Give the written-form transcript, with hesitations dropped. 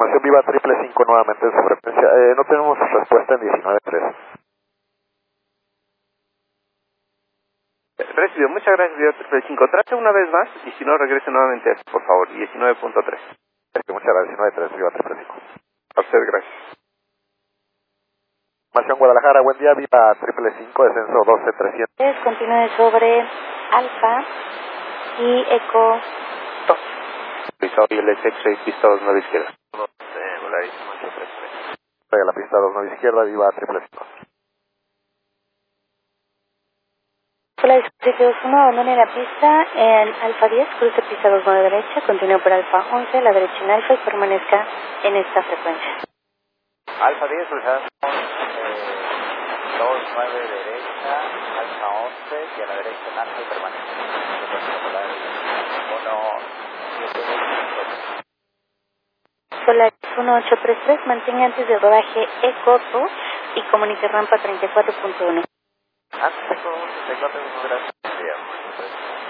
confirmación Viva 555 nuevamente en su frecuencia. No tenemos respuesta en 19.3. Recibido, muchas gracias, Viva 555. Trate una vez más y si no, regrese nuevamente, por favor, 19.3. Muchas gracias, 19.3, Viva 555. A usted, gracias. Información Guadalajara, buen día, Viva 555, descenso 12300. Continúe sobre Alfa y Eco 2. Soy el X-Ray, pista 29 izquierda. A la pista 29 izquierda, Viva 555. Hola, 721, abandone la pista en Alfa 10, cruce pista 29 derecha, continúe por Alfa 11, a la derecha en Alfa y permanezca en esta frecuencia. Alfa 10, cruzando 29 derecha, Alfa 11 y a la derecha en Alfa y permanece. 1, 7, Solar 1833, mantenga antes de rodaje Eco 2 y comunique rampa 34.1. Antes de 34, gracias.